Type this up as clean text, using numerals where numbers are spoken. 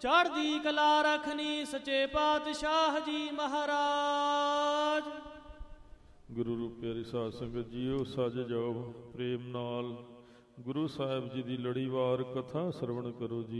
ਚੜ੍ਹਦੀ ਕਲਾ ਰਖਨੀ ਸੱਚੇ ਪਾਤਸ਼ਾਹ ਜੀ ਮਹਾਰਾਜ। ਗੁਰੂ ਰੂਪ ਪਿਆਰੀ ਸਾਧ ਸੰਗਤ ਜੀਓ, ਸੱਜ ਜਾਓ ਪ੍ਰੇਮ ਨਾਲ। ਗੁਰੂ ਸਾਹਿਬ ਜੀ ਦੀ ਲੜੀਵਾਰ ਕਥਾ ਸਰਵਣ ਕਰੋ ਜੀ।